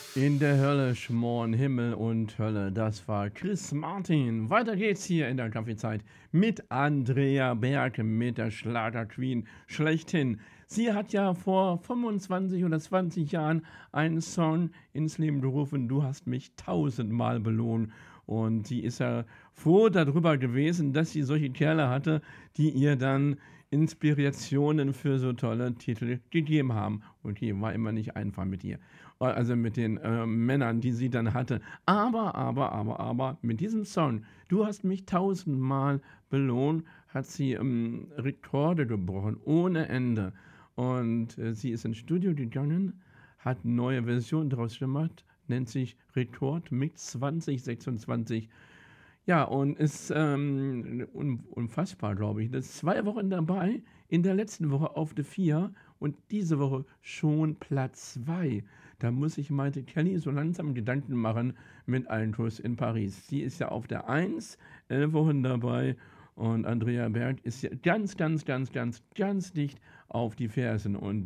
In der Hölle schmoren Himmel und Hölle. Das war Chris Martin. Weiter geht's hier in der Kaffeezeit mit Andrea Berg, mit der Schlager-Queen schlechthin. Sie hat ja vor 25 oder 20 Jahren einen Song ins Leben gerufen, Du hast mich tausendmal belohnt. Und sie ist ja froh darüber gewesen, dass sie solche Kerle hatte, die ihr dann Inspirationen für so tolle Titel gegeben haben. Und die war immer nicht einfach mit ihr. Also mit den Männern, die sie dann hatte. Aber, mit diesem Song, Du hast mich tausendmal belohnt, hat sie Rekorde gebrochen, ohne Ende. Und sie ist ins Studio gegangen, hat neue Versionen draus gemacht, nennt sich Rekord Mix 2026. Ja, und ist unfassbar, glaube ich. Das ist 2 Wochen dabei, in der letzten Woche auf der 4 und diese Woche schon Platz 2. Da muss ich Maite Kelly so langsam Gedanken machen mit Eintuss in Paris. Sie ist ja auf der 1, 11 Wochen dabei und Andrea Berg ist ja ganz dicht auf die Fersen. Und